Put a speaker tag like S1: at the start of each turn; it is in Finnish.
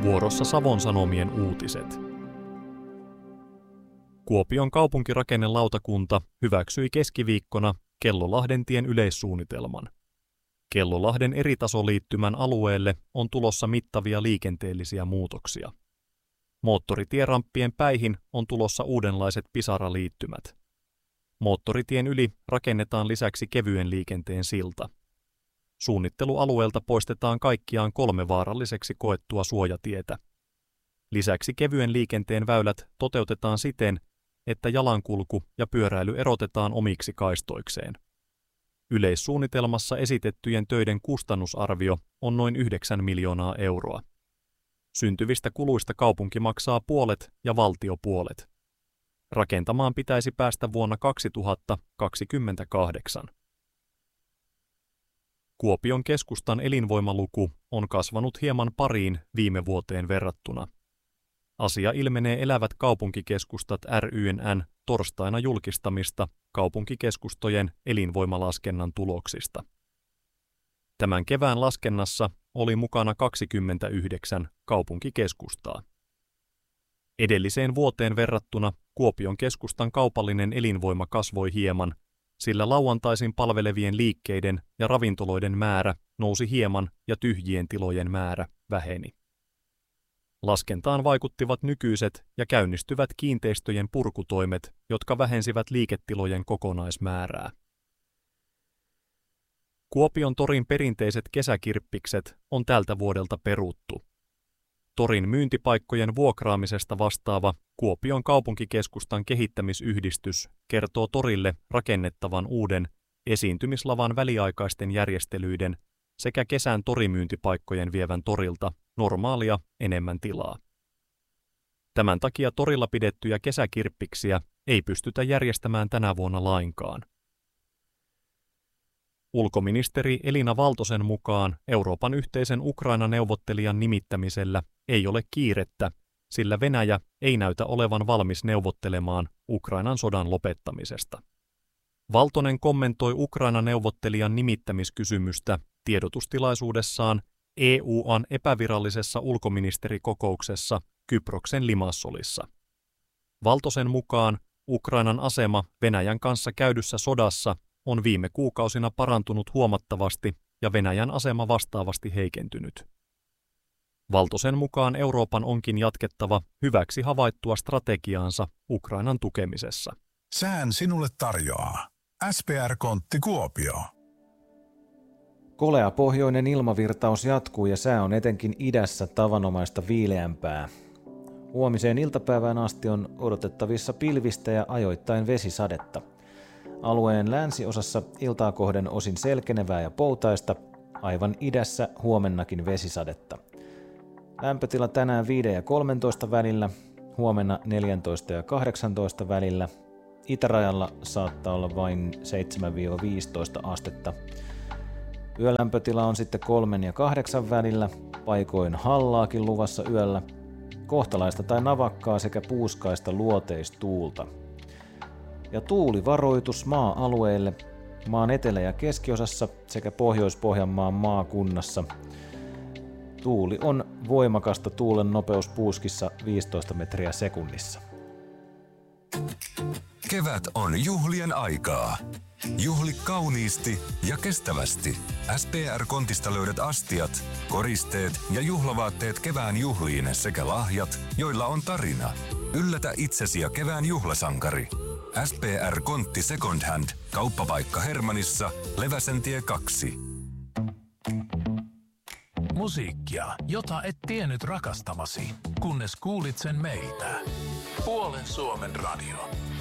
S1: Vuorossa Savon Sanomien uutiset. Kuopion kaupunkirakennelautakunta hyväksyi keskiviikkona Kellołahdentien yleissuunnitelman. Kellołahden eritasoliittymän alueelle on tulossa mittavia liikenteellisiä muutoksia. Moottoritieramppien päihin on tulossa uudenlaiset pisaraliittymät. Moottoritien yli rakennetaan lisäksi kevyen liikenteen silta. Suunnittelualueelta poistetaan kaikkiaan 3 vaaralliseksi koettua suojatietä. Lisäksi kevyen liikenteen väylät toteutetaan siten, että jalankulku ja pyöräily erotetaan omiksi kaistoikseen. Yleissuunnitelmassa esitettyjen töiden kustannusarvio on noin 9 miljoonaa euroa. Syntyvistä kuluista kaupunki maksaa puolet ja valtio puolet. Rakentamaan pitäisi päästä vuonna 2028. Kuopion keskustan elinvoimaluku on kasvanut hieman pariin viime vuoteen verrattuna. Asia ilmenee Elävät kaupunkikeskustat ry:n torstaina julkistamista kaupunkikeskustojen elinvoimalaskennan tuloksista. Tämän kevään laskennassa oli mukana 29 kaupunkikeskustaa. Edelliseen vuoteen verrattuna Kuopion keskustan kaupallinen elinvoima kasvoi hieman, sillä lauantaisin palvelevien liikkeiden ja ravintoloiden määrä nousi hieman ja tyhjien tilojen määrä väheni. Laskentaan vaikuttivat nykyiset ja käynnistyvät kiinteistöjen purkutoimet, jotka vähensivät liiketilojen kokonaismäärää. Kuopion torin perinteiset kesäkirppikset on tältä vuodelta peruttu. Torin myyntipaikkojen vuokraamisesta vastaava Kuopion kaupunkikeskustan kehittämisyhdistys kertoo torille rakennettavan uuden esiintymislavan väliaikaisten järjestelyiden sekä kesän torimyyntipaikkojen vievän torilta normaalia enemmän tilaa. Tämän takia torilla pidettyjä kesäkirppiksiä ei pystytä järjestämään tänä vuonna lainkaan. Ulkoministeri Elina Valtosen mukaan Euroopan yhteisen Ukraina-neuvottelijan nimittämisellä ei ole kiirettä, sillä Venäjä ei näytä olevan valmis neuvottelemaan Ukrainan sodan lopettamisesta. Valtonen kommentoi Ukraina-neuvottelijan nimittämiskysymystä tiedotustilaisuudessaan EU:n epävirallisessa ulkoministerikokouksessa Kyproksen Limassolissa. Valtosen mukaan Ukrainan asema Venäjän kanssa käydyssä sodassa on viime kuukausina parantunut huomattavasti ja Venäjän asema vastaavasti heikentynyt. Valtosen mukaan Euroopan onkin jatkettava hyväksi havaittua strategiaansa Ukrainan tukemisessa.
S2: Sään sinulle tarjoaa SPR-kontti Kuopio.
S3: Kolea pohjoinen ilmavirtaus jatkuu ja sää on etenkin idässä tavanomaista viileämpää. Huomiseen iltapäivään asti on odotettavissa pilvistä ja ajoittain vesisadetta. Alueen länsiosassa iltaa kohden osin selkenevää ja poutaista, aivan idässä huomennakin vesisadetta. Lämpötila tänään 5 ja 13 välillä, huomenna 14 ja 18 välillä. Itärajalla saattaa olla vain 7-15 astetta. Yölämpötila on sitten 3 ja 8 välillä, paikoin hallaakin luvassa yöllä, kohtalaista tai navakkaa sekä puuskaista luoteistuulta. Ja tuulivaroitus maa-alueille maan etelä- ja keskiosassa sekä Pohjois-Pohjanmaan maakunnassa. Tuuli on voimakasta, tuulen nopeus puuskissa 15 metriä sekunnissa.
S4: Kevät on juhlien aikaa. Juhli kauniisti ja kestävästi. SPR-kontista löydät astiat, koristeet ja juhlavaatteet kevään juhliin sekä lahjat, joilla on tarina. Yllätä itsesi ja kevään juhlasankari. SPR-kontti Second Hand. Kauppapaikka Hermannissa, Leväsentie 2.
S5: Musiikkia, jota et tiennyt rakastavasi, kunnes kuulit sen meiltä. Puolen Suomen radio.